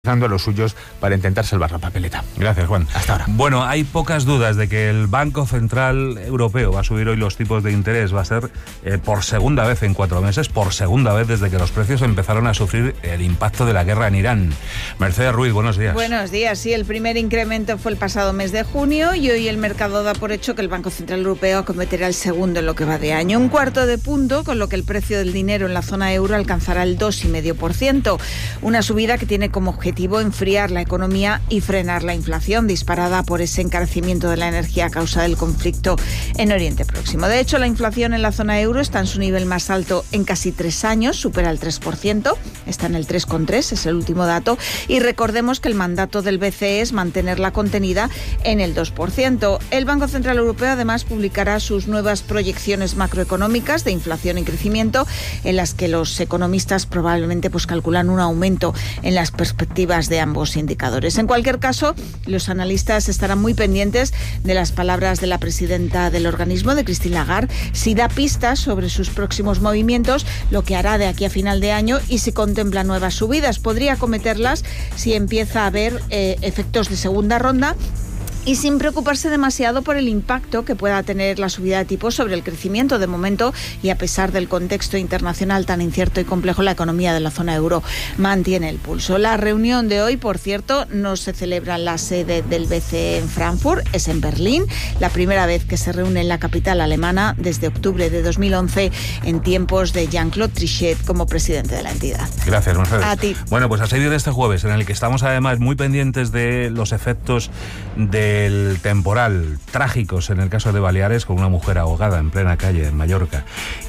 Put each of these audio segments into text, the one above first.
a los suyos para intentar salvar la papeleta. Gracias, Juan. Hasta ahora. Bueno, hay pocas dudas de que el Banco Central Europeo va a subir hoy los tipos de interés. Va a ser por segunda vez en 4 meses, por segunda vez desde que los precios empezaron a sufrir el impacto de la guerra en Irán. Mercedes Ruiz, buenos días. Buenos días. Sí, el primer incremento fue el pasado mes de junio y hoy el mercado da por hecho que el Banco Central Europeo acometerá el segundo en lo que va de año. 1/4 de punto, con lo que el precio del dinero en la zona euro alcanzará el 2,5%. Una subida que tiene como objetivo enfriar la economía y frenar la inflación disparada por ese encarecimiento de la energía a causa del conflicto en Oriente Próximo. De hecho, la inflación en la zona euro está en su nivel más alto en casi 3 años, supera el 3%, está en el 3,3%, es el último dato, y recordemos que el mandato del BCE es mantenerla contenida en el 2%. El Banco Central Europeo además publicará sus nuevas proyecciones macroeconómicas de inflación y crecimiento, en las que los economistas probablemente calculan un aumento en las perspectivas de ambos indicadores. En cualquier caso, los analistas estarán muy pendientes de las palabras de la presidenta del organismo, de Christine Lagarde, si da pistas sobre sus próximos movimientos, lo que hará de aquí a final de año y si contempla nuevas subidas. Podría acometerlas si empieza a haber efectos de segunda ronda y sin preocuparse demasiado por el impacto que pueda tener la subida de tipos sobre el crecimiento. De momento, y a pesar del contexto internacional tan incierto y complejo, la economía de la zona euro mantiene el pulso. La reunión de hoy, por cierto, no se celebra en la sede del BCE en Frankfurt, es en Berlín, la primera vez que se reúne en la capital alemana desde octubre de 2011, en tiempos de Jean-Claude Trichet como presidente de la entidad. Gracias, Mercedes. A ti. Bueno, pues a seguir de este jueves, en el que estamos además muy pendientes de los efectos del temporal trágicos en el caso de Baleares, con una mujer ahogada en plena calle en Mallorca,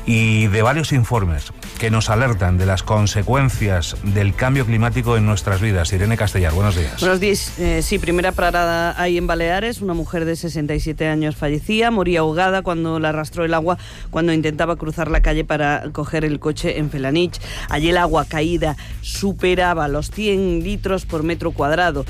y de varios informes que nos alertan de las consecuencias del cambio climático en nuestras vidas. Irene Castellar, buenos días. Buenos días. Sí, primera parada ahí en Baleares. Una mujer de 67 años fallecía, moría ahogada cuando la arrastró el agua cuando intentaba cruzar la calle para coger el coche en Felanich. Allí el agua caída superaba los 100 litros por metro cuadrado.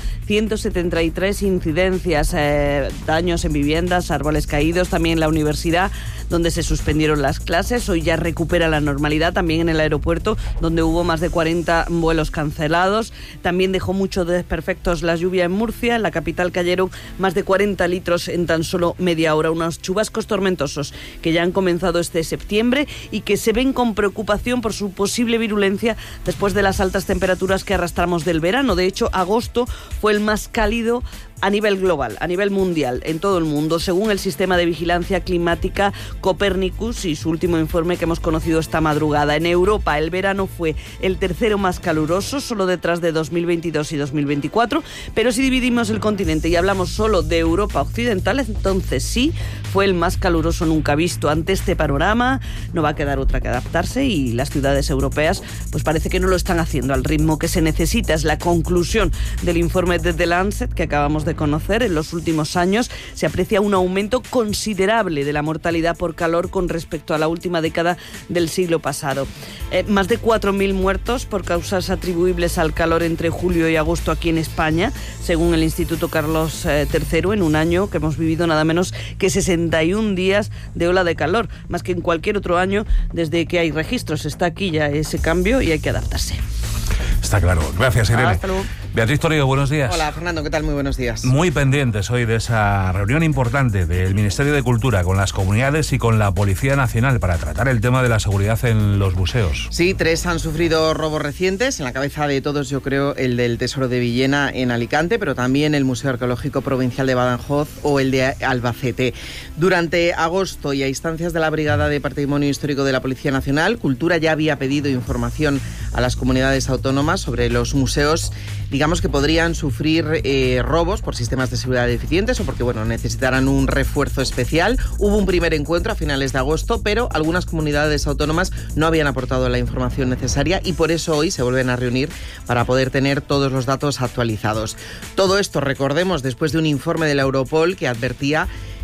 173 incidencias, daños en viviendas, árboles caídos, también la universidad, donde se suspendieron las clases. Hoy ya recupera la normalidad, también en el aeropuerto, donde hubo más de 40 vuelos cancelados. También dejó muchos desperfectos la lluvia en Murcia. En la capital cayeron más de 40 litros en tan solo media hora. Unos chubascos tormentosos que ya han comenzado este septiembre y que se ven con preocupación por su posible virulencia después de las altas temperaturas que arrastramos del verano. De hecho, agosto fue el más cálido a nivel global, a nivel mundial, en todo el mundo, según el sistema de vigilancia climática Copernicus y su último informe que hemos conocido esta madrugada. En Europa el verano fue el tercero más caluroso, solo detrás de 2022 y 2024, pero si dividimos el continente y hablamos solo de Europa occidental, entonces sí, fue el más caluroso nunca visto. Ante este panorama no va a quedar otra que adaptarse y las ciudades europeas pues parece que no lo están haciendo al ritmo que se necesita. Es la conclusión del informe de The Lancet que acabamos de conocer. En los últimos años se aprecia un aumento considerable de la mortalidad por calor con respecto a la última década del siglo pasado. Más de 4.000 muertos por causas atribuibles al calor entre julio y agosto aquí en España, según el Instituto Carlos III, en un año que hemos vivido nada menos que 61 días de ola de calor, más que en cualquier otro año desde que hay registros. Está aquí ya ese cambio y hay que adaptarse. Está claro. Gracias, Irene. Hasta luego. Beatriz Torrido, buenos días. Hola, Fernando, ¿qué tal? Muy buenos días. Muy pendientes hoy de esa reunión importante del Ministerio de Cultura con las comunidades y con la Policía Nacional para tratar el tema de la seguridad en los museos. Sí, 3 han sufrido robos recientes. En la cabeza de todos, yo creo, el del Tesoro de Villena en Alicante, pero también el Museo Arqueológico Provincial de Badajoz o el de Albacete. Durante agosto y a instancias de la Brigada de Patrimonio Histórico de la Policía Nacional, Cultura ya había pedido información a las comunidades autónomas sobre los museos, digamos que podrían sufrir robos por sistemas de seguridad deficientes o porque necesitarán un refuerzo especial. Hubo un primer encuentro a finales de agosto, pero algunas comunidades autónomas no habían aportado la información necesaria y por eso hoy se vuelven a reunir para poder tener todos los datos actualizados. Todo esto, recordemos, después de un informe de la Europol que advertía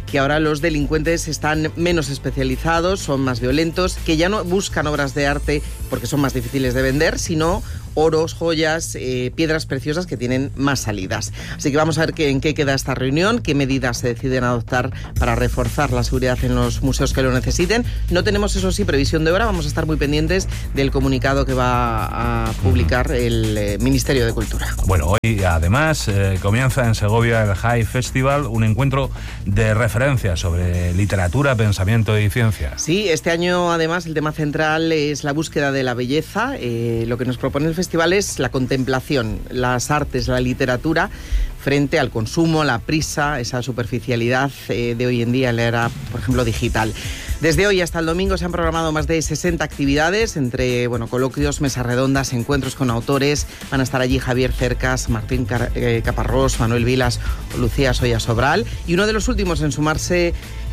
que ahora los delincuentes están menos especializados, son más violentos, que ya no buscan obras de arte porque son más difíciles de vender, sino oros, joyas, piedras preciosas que tienen más salidas. Así que vamos a ver en qué queda esta reunión, qué medidas se deciden adoptar para reforzar la seguridad en los museos que lo necesiten. No tenemos, eso sí, previsión de hora, vamos a estar muy pendientes del comunicado que va a publicar el Ministerio de Cultura. Bueno, hoy además comienza en Segovia el High Festival, un encuentro de referencia sobre literatura, pensamiento y ciencia. Sí, este año además el tema central es la búsqueda de la belleza. Lo que nos propone el festival es la contemplación, las artes, la literatura frente al consumo, la prisa, esa superficialidad de hoy en día en la era, por ejemplo, digital. Desde hoy hasta el domingo se han programado más de 60 actividades, entre coloquios, mesas redondas, encuentros con autores. Van a estar allí Javier Cercas, Martín Caparrós, Manuel Vilas o Lucía Soya Sobral. Y uno de los últimos en sumarse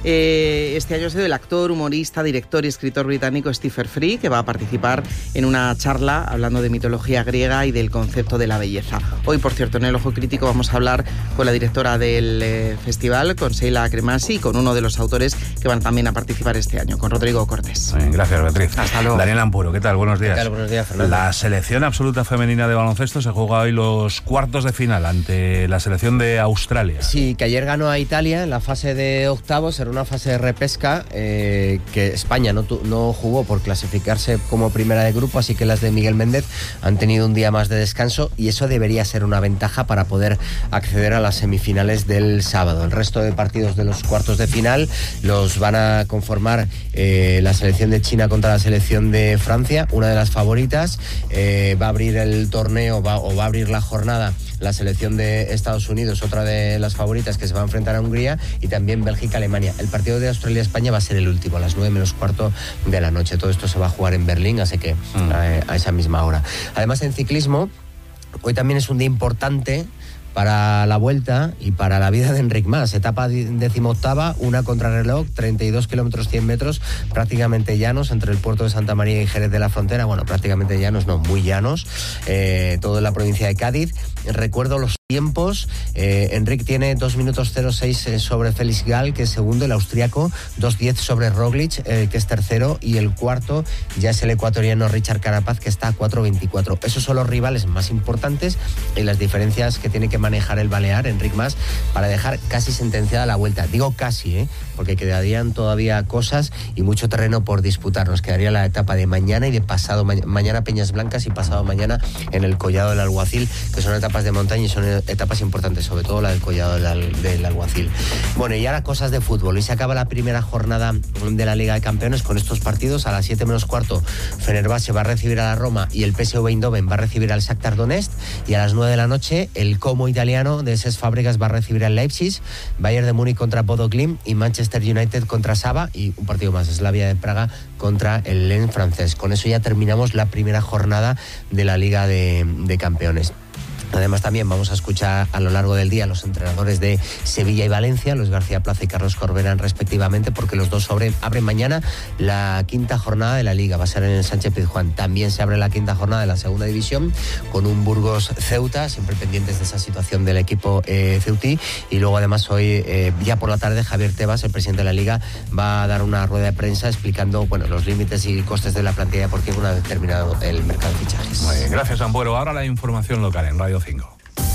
este año ha sido el actor, humorista, director y escritor británico Stephen Fry, que va a participar en una charla hablando de mitología griega y del concepto de la belleza. Hoy, por cierto, en El Ojo Crítico vamos a hablar con la directora del festival, con Sheila Cremasi, y con uno de los autores que van también a participar este año, con Rodrigo Cortés. Gracias, Beatriz. Hasta luego. Daniel Ampuro, ¿qué tal? Buenos días. ¿Qué tal? Buenos días, Fernando. La selección absoluta femenina de baloncesto se juega hoy los cuartos de final ante la selección de Australia. Sí, que ayer ganó a Italia en la fase de octavos, era una fase de repesca que España no jugó por clasificarse como primera de grupo, así que las de Miguel Méndez han tenido un día más de descanso y eso debería ser una ventaja para poder acceder a las semifinales del sábado. El resto de partidos de los cuartos de final los van a conformar la selección de China contra la selección de Francia, una de las favoritas. Va a abrir el torneo va a abrir la jornada la selección de Estados Unidos, otra de las favoritas, que se va a enfrentar a Hungría, y también Bélgica-Alemania. El partido de Australia-España va a ser el último, a las 9:15 de la noche. Todo esto se va a jugar en Berlín, así que a esa misma hora. Además, en ciclismo, hoy también es un día importante para la Vuelta y para la vida de Enric Mas. Etapa 18ª, una contrarreloj, 32 kilómetros 100 metros, prácticamente llanos, entre el puerto de Santa María y Jerez de la Frontera. Bueno, prácticamente llanos, no, muy llanos. Todo en la provincia de Cádiz. Recuerdo los tiempos. Enric tiene 2 minutos 06 sobre Félix Gall, que es segundo, el austriaco, 2:10 sobre Roglic, que es tercero, y el cuarto ya es el ecuatoriano Richard Carapaz, que está a 4:24. Esos son los rivales más importantes y las diferencias que tiene que manejar el balear, Enric Mas, para dejar casi sentenciada la Vuelta. Digo casi, porque quedarían todavía cosas y mucho terreno por disputar. Nos quedaría la etapa de mañana y de pasado mañana Peñas Blancas y pasado mañana en el Collado del Alguacil, que son etapas de montaña y son etapas importantes, sobre todo la del Collado del Alguacil. Bueno, y ahora cosas de fútbol. Y se acaba la primera jornada de la Liga de Campeones con estos partidos. A las 7:15 Fenerbahce va a recibir a la Roma y el PSV Eindhoven va a recibir al Shakhtar Donetsk, y a las 9 de la noche el Como italiano de Cesc Fàbregas va a recibir al Leipzig, Bayern de Múnich contra Bodo Glimt y Manchester United contra Saba, y un partido más, Slavia de Praga contra el Lens francés. Con eso ya terminamos la primera jornada de la Liga de Campeones. Además, también vamos a escuchar a lo largo del día a los entrenadores de Sevilla y Valencia, Luis García Plaza y Carlos Corberán respectivamente, porque los dos abren mañana la quinta jornada de la Liga. Va a ser en el Sánchez Pizjuán. También se abre la quinta jornada de la segunda división con un Burgos Ceuta, siempre pendientes de esa situación del equipo ceutí. Y luego, además, hoy ya por la tarde, Javier Tebas, el presidente de la Liga, va a dar una rueda de prensa explicando los límites y costes de la plantilla deportiva una vez terminado el mercado de fichajes. Muy bien, gracias, Ampuero. Ahora la información local en Radio 5.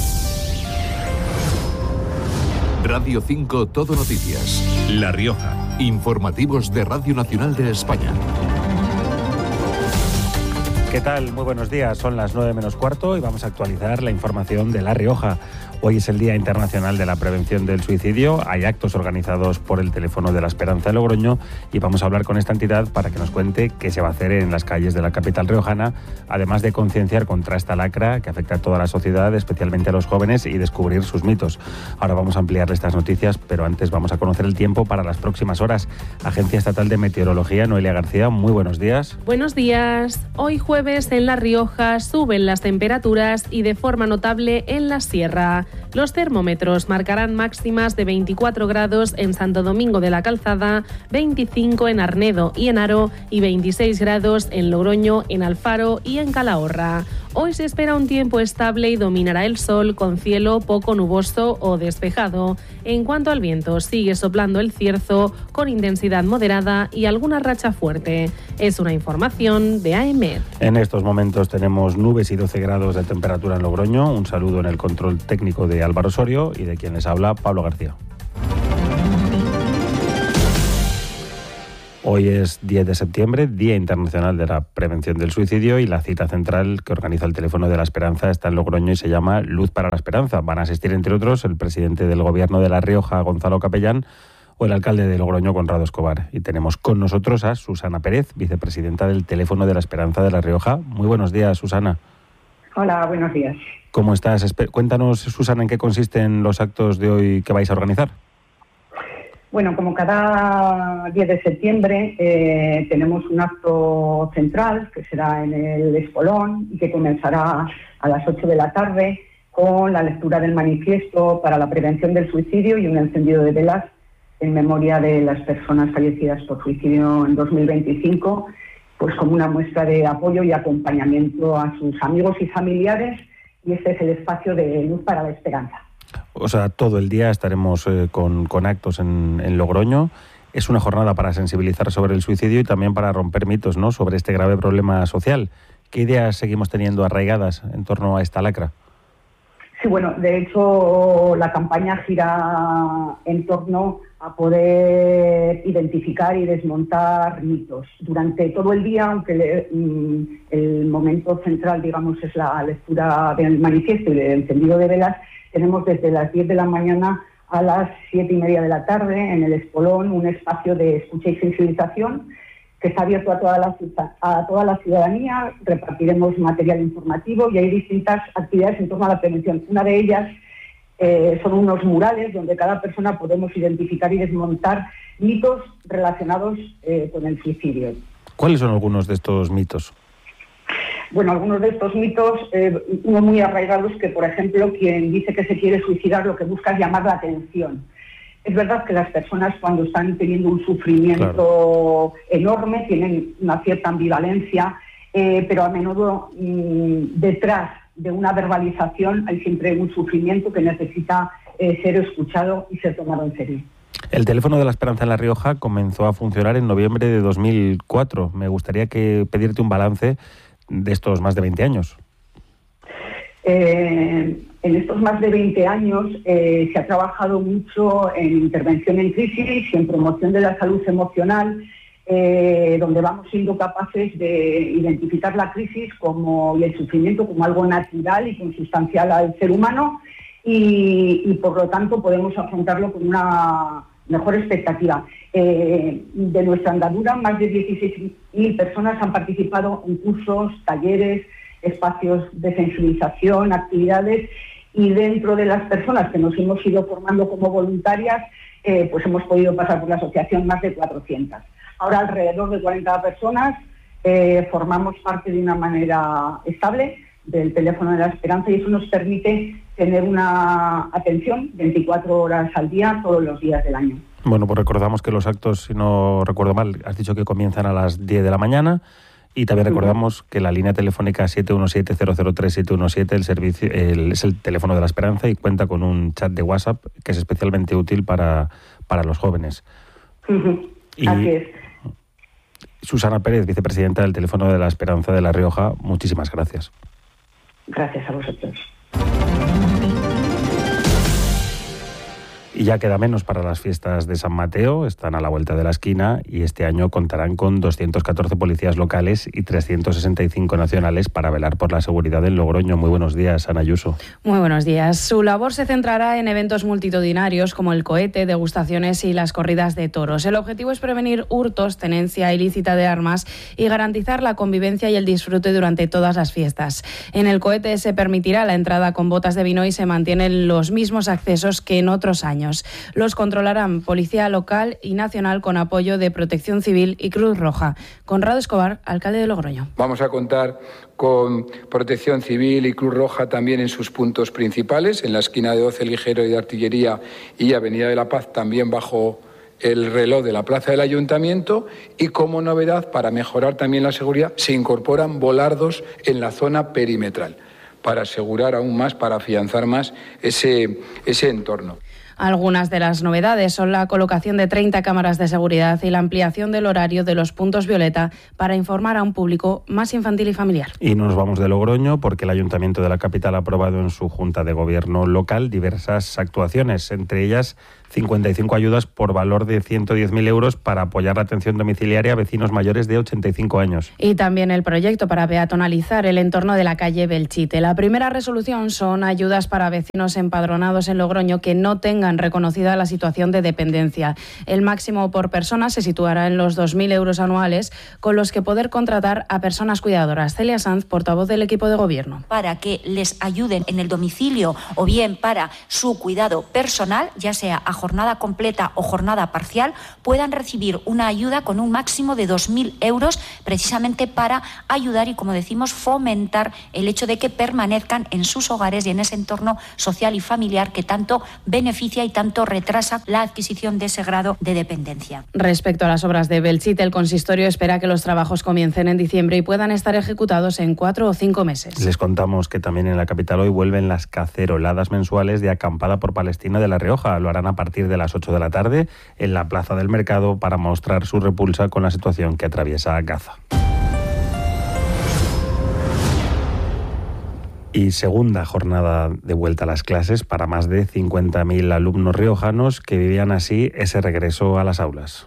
Radio 5 Todo Noticias. La Rioja. Informativos de Radio Nacional de España. ¿Qué tal? Muy buenos días. Son las 9:15 y vamos a actualizar la información de La Rioja. Hoy es el Día Internacional de la Prevención del Suicidio. Hay actos organizados por el Teléfono de la Esperanza de Logroño y vamos a hablar con esta entidad para que nos cuente qué se va a hacer en las calles de la capital riojana, además de concienciar contra esta lacra que afecta a toda la sociedad, especialmente a los jóvenes, y descubrir sus mitos. Ahora vamos a ampliar estas noticias, pero antes vamos a conocer el tiempo para las próximas horas. Agencia Estatal de Meteorología, Noelia García, muy buenos días. Buenos días. Hoy jueves en La Rioja suben las temperaturas y de forma notable en la sierra. Los termómetros marcarán máximas de 24 grados en Santo Domingo de la Calzada, 25 en Arnedo y en Haro y 26 grados en Logroño, en Alfaro y en Calahorra. Hoy se espera un tiempo estable y dominará el sol con cielo poco nuboso o despejado. En cuanto al viento, sigue soplando el cierzo con intensidad moderada y alguna racha fuerte. Es una información de AEMET. En estos momentos tenemos nubes y 12 grados de temperatura en Logroño. Un saludo en el control técnico de Álvaro Osorio y de quien les habla, Pablo García. Hoy es 10 de septiembre, Día Internacional de la Prevención del Suicidio, y la cita central que organiza el Teléfono de la Esperanza está en Logroño y se llama Luz para la Esperanza. Van a asistir, entre otros, el presidente del Gobierno de La Rioja, Gonzalo Capellán, o el alcalde de Logroño, Conrado Escobar. Y tenemos con nosotros a Susana Pérez, vicepresidenta del Teléfono de la Esperanza de La Rioja. Muy buenos días, Susana. Hola, buenos días. ¿Cómo estás? Cuéntanos, Susana, en qué consisten los actos de hoy que vais a organizar. Bueno, como cada 10 de septiembre tenemos un acto central que será en el Espolón y que comenzará a las 8 de la tarde con la lectura del manifiesto para la prevención del suicidio y un encendido de velas en memoria de las personas fallecidas por suicidio en 2025, pues como una muestra de apoyo y acompañamiento a sus amigos y familiares, y este es el espacio de Luz para la Esperanza. O sea, todo el día estaremos con actos en Logroño. Es una jornada para sensibilizar sobre el suicidio y también para romper mitos, ¿no?, sobre este grave problema social. ¿Qué ideas seguimos teniendo arraigadas en torno a esta lacra? Sí, bueno, de hecho la campaña gira en torno a poder identificar y desmontar mitos. Durante todo el día, aunque el momento central, digamos, es la lectura del manifiesto y el encendido de velas, tenemos desde las 10 de la mañana a las 7:30 de la tarde en el Espolón un espacio de escucha y sensibilización que está abierto a toda la ciudadanía. Repartiremos material informativo y hay distintas actividades en torno a la prevención. Una de ellas son unos murales donde cada persona podemos identificar y desmontar mitos relacionados con el suicidio. ¿Cuáles son algunos de estos mitos? Bueno, algunos de estos mitos, uno muy arraigado es que, por ejemplo, quien dice que se quiere suicidar lo que busca es llamar la atención. Es verdad que las personas, cuando están teniendo un sufrimiento enorme, tienen una cierta ambivalencia, pero a menudo detrás de una verbalización hay siempre un sufrimiento que necesita ser escuchado y ser tomado en serio. El Teléfono de la Esperanza en La Rioja comenzó a funcionar en noviembre de 2004. Me gustaría pedirte un balance de estos más de 20 años. En estos más de 20 años se ha trabajado mucho en intervención en crisis y en promoción de la salud emocional, donde vamos siendo capaces de identificar la crisis y el sufrimiento como algo natural y consustancial al ser humano y por lo tanto podemos afrontarlo con una mejor expectativa. De nuestra andadura, más de 16.000 personas han participado en cursos, talleres, espacios de sensibilización, actividades, y dentro de las personas que nos hemos ido formando como voluntarias, pues hemos podido pasar por la asociación más de 400. Ahora alrededor de 40 personas formamos parte de una manera estable del Teléfono de la Esperanza, y eso nos permite tener una atención 24 horas al día, todos los días del año. Bueno, pues recordamos que los actos, si no recuerdo mal, has dicho que comienzan a las 10 de la mañana, y también recordamos que la línea telefónica 717-003-717, el servicio, es el Teléfono de la Esperanza, y cuenta con un chat de WhatsApp que es especialmente útil para los jóvenes. Así es. Susana Pérez, vicepresidenta del Teléfono de la Esperanza de La Rioja, muchísimas gracias. Gracias a vosotros. Y ya queda menos para las fiestas de San Mateo, están a la vuelta de la esquina, y este año contarán con 214 policías locales y 365 nacionales para velar por la seguridad en Logroño. Muy buenos días, Ana Ayuso. Muy buenos días. Su labor se centrará en eventos multitudinarios como el cohete, degustaciones y las corridas de toros. El objetivo es prevenir hurtos, tenencia ilícita de armas y garantizar la convivencia y el disfrute durante todas las fiestas. En el cohete se permitirá la entrada con botas de vino y se mantienen los mismos accesos que en otros años. Los controlarán Policía Local y Nacional con apoyo de Protección Civil y Cruz Roja. Conrado Escobar, alcalde de Logroño. Vamos a contar con Protección Civil y Cruz Roja también en sus puntos principales, en la esquina de 12 Ligero y de Artillería y Avenida de la Paz, también bajo el reloj de la plaza del ayuntamiento y, como novedad, para mejorar también la seguridad, se incorporan volardos en la zona perimetral para asegurar aún más, para afianzar más ese entorno. Algunas de las novedades son la colocación de 30 cámaras de seguridad y la ampliación del horario de los puntos violeta para informar a un público más infantil y familiar. Y nos vamos de Logroño porque el Ayuntamiento de la capital ha aprobado en su Junta de Gobierno local diversas actuaciones, entre ellas 55 ayudas por valor de 110.000 euros para apoyar la atención domiciliaria a vecinos mayores de 85 años. Y también el proyecto para peatonalizar el entorno de la calle Belchite. La primera resolución son ayudas para vecinos empadronados en Logroño que no tengan reconocida la situación de dependencia. El máximo por persona se situará en los 2.000 euros anuales, con los que poder contratar a personas cuidadoras. Celia Sanz, portavoz del equipo de gobierno. Para que les ayuden en el domicilio o bien para su cuidado personal, ya sea a jornada completa o jornada parcial, puedan recibir una ayuda con un máximo de 2.000 euros, precisamente para ayudar y, como decimos, fomentar el hecho de que permanezcan en sus hogares y en ese entorno social y familiar que tanto beneficia y tanto retrasa la adquisición de ese grado de dependencia. Respecto a las obras de Belchite, el consistorio espera que los trabajos comiencen en diciembre y puedan estar ejecutados en 4 o 5 meses. Les contamos que también en la capital hoy vuelven las caceroladas mensuales de Acampada por Palestina de La Rioja. Lo harán a partir de las 8 de la tarde en la Plaza del Mercado para mostrar su repulsa con la situación que atraviesa Gaza. Y segunda jornada de vuelta a las clases para más de 50.000 alumnos riojanos que vivían así ese regreso a las aulas.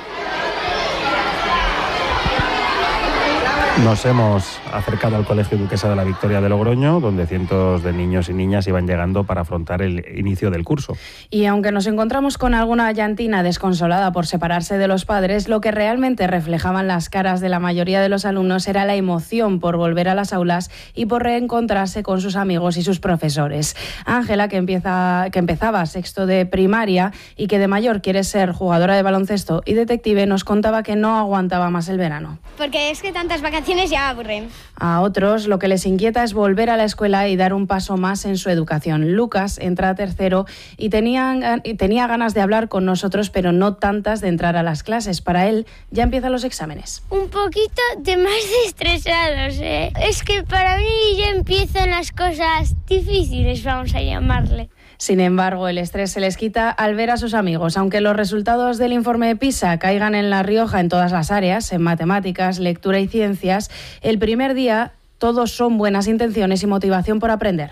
Nos hemos acercado al Colegio Duquesa de la Victoria de Logroño, donde cientos de niños y niñas iban llegando para afrontar el inicio del curso. Y aunque nos encontramos con alguna llantina desconsolada por separarse de los padres, lo que realmente reflejaban las caras de la mayoría de los alumnos era la emoción por volver a las aulas y por reencontrarse con sus amigos y sus profesores. Ángela, que empezaba sexto de primaria y que de mayor quiere ser jugadora de baloncesto y detective, nos contaba que no aguantaba más el verano. Porque es que tantas vacaciones ya aburren. A otros lo que les inquieta es volver a la escuela y dar un paso más en su educación. Lucas entra a tercero y tenía ganas de hablar con nosotros, pero no tantas de entrar a las clases. Para él ya empiezan los exámenes. Un poquito de más estresados, ¿eh? Es que para mí ya empiezan las cosas difíciles, vamos a llamarle. Sin embargo, el estrés se les quita al ver a sus amigos. Aunque los resultados del informe de PISA caigan en La Rioja en todas las áreas, en matemáticas, lectura y ciencias, el primer día todos son buenas intenciones y motivación por aprender.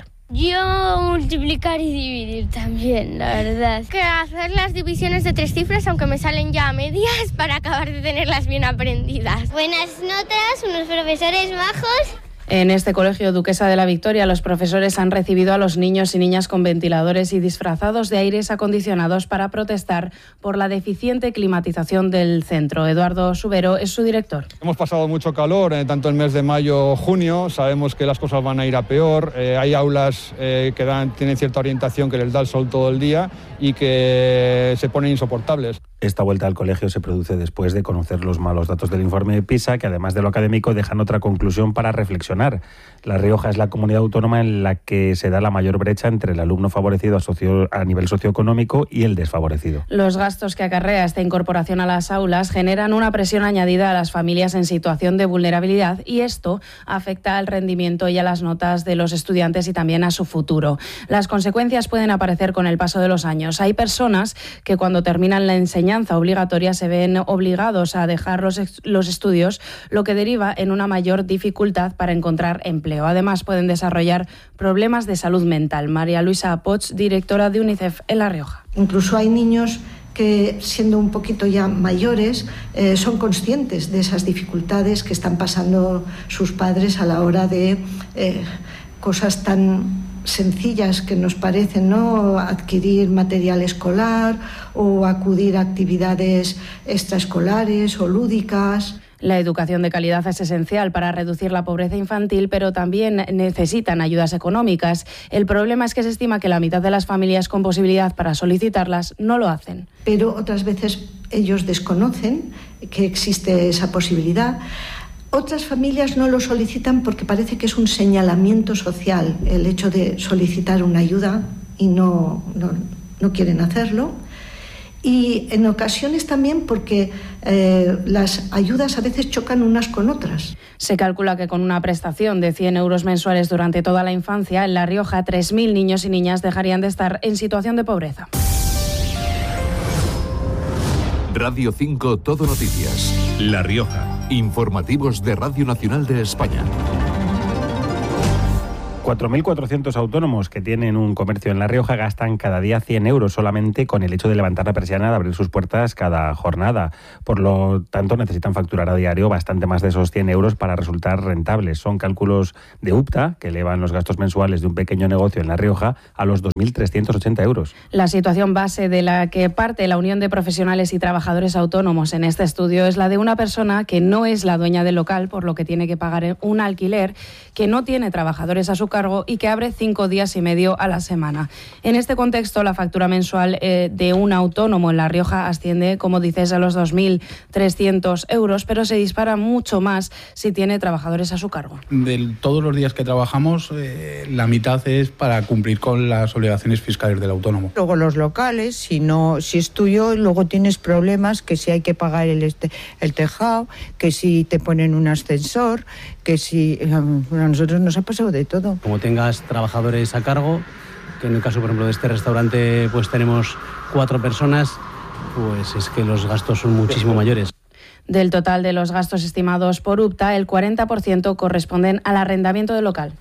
Yo multiplicar y dividir también, la verdad. Que hacer las divisiones de 3 cifras, aunque me salen ya a medias, para acabar de tenerlas bien aprendidas. Buenas notas, unos profesores majos. En este Colegio Duquesa de la Victoria, los profesores han recibido a los niños y niñas con ventiladores y disfrazados de aires acondicionados para protestar por la deficiente climatización del centro. Eduardo Subero es su director. Hemos pasado mucho calor, tanto el mes de mayo, junio. Sabemos que las cosas van a ir a peor. Hay aulas que tienen cierta orientación que les da el sol todo el día y que se ponen insoportables. Esta vuelta al colegio se produce después de conocer los malos datos del informe de PISA, que además de lo académico dejan otra conclusión para reflexionar. La Rioja es la comunidad autónoma en la que se da la mayor brecha entre el alumno favorecido a nivel socioeconómico y el desfavorecido. Los gastos que acarrea esta incorporación a las aulas generan una presión añadida a las familias en situación de vulnerabilidad y esto afecta al rendimiento y a las notas de los estudiantes y también a su futuro. Las consecuencias pueden aparecer con el paso de los años. Hay personas que cuando terminan la enseñanza obligatoria se ven obligados a dejar los estudios, lo que deriva en una mayor dificultad para encontrar empleo. Además, pueden desarrollar problemas de salud mental. María Luisa Poch, directora de UNICEF en La Rioja. Incluso hay niños que, siendo un poquito ya mayores, son conscientes de esas dificultades que están pasando sus padres a la hora de cosas tan sencillas que nos parecen, ¿no? Adquirir material escolar o acudir a actividades extraescolares o lúdicas. La educación de calidad es esencial para reducir la pobreza infantil, pero también necesitan ayudas económicas. El problema es que se estima que la mitad de las familias con posibilidad para solicitarlas no lo hacen. Pero otras veces ellos desconocen que existe esa posibilidad. Otras familias no lo solicitan porque parece que es un señalamiento social el hecho de solicitar una ayuda y no quieren hacerlo. y en ocasiones también porque las ayudas a veces chocan unas con otras. Se calcula que con una prestación de 100 euros mensuales durante toda la infancia, en La Rioja 3.000 niños y niñas dejarían de estar en situación de pobreza. Radio 5 Todo Noticias. La Rioja. Informativos de Radio Nacional de España. 4.400 autónomos que tienen un comercio en La Rioja gastan cada día 100 euros solamente con el hecho de levantar la persiana, de abrir sus puertas cada jornada. Por lo tanto, necesitan facturar a diario bastante más de esos 100 euros para resultar rentables. Son cálculos de UPTA que elevan los gastos mensuales de un pequeño negocio en La Rioja a los 2.380 euros. La situación base de la que parte la Unión de Profesionales y Trabajadores Autónomos en este estudio es la de una persona que no es la dueña del local, por lo que tiene que pagar un alquiler, que no tiene trabajadores a su cargo y que abre 5 días y medio a la semana. En este contexto, la factura mensual de un autónomo en La Rioja asciende, como dices, a los 2.300 euros, pero se dispara mucho más si tiene trabajadores a su cargo. De todos los días que trabajamos, la mitad es para cumplir con las obligaciones fiscales del autónomo. Luego los locales, si es tuyo, luego tienes problemas, que si hay que pagar el tejado, que si te ponen un ascensor, que si... A nosotros nos ha pasado de todo. Como tengas trabajadores a cargo, que en el caso, por ejemplo, de este restaurante, pues tenemos 4 personas, pues es que los gastos son muchísimo mayores. Del total de los gastos estimados por UPTA, el 40% corresponden al arrendamiento del local.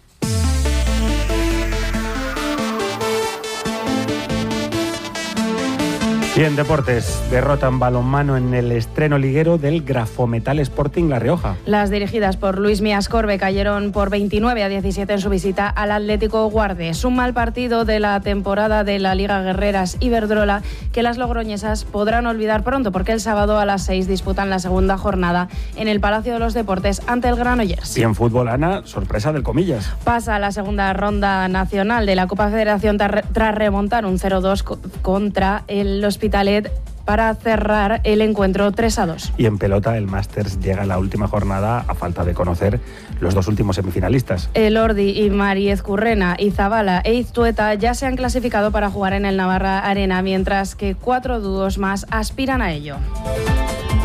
Y en deportes, derrota en balonmano en el estreno liguero del Grafometal Sporting La Rioja. Las dirigidas por Luis Mías Corbe cayeron por 29-17 en su visita al Atlético Guardés. Un mal partido de la temporada de la Liga Guerreras Iberdrola que las logroñesas podrán olvidar pronto, porque el sábado a las 6 disputan la segunda jornada en el Palacio de los Deportes ante el Granollers. Y en fútbol, Ana, sorpresa del Comillas. Pasa a la segunda ronda nacional de la Copa Federación tras remontar un 0-2 contra el Hospitalet para cerrar el encuentro 3-2. Y en pelota, el Masters llega a la última jornada a falta de conocer los 2 últimos semifinalistas. El Ordi y Mariez Currena, Izabala e Iztueta ya se han clasificado para jugar en el Navarra Arena, mientras que 4 dúos más aspiran a ello.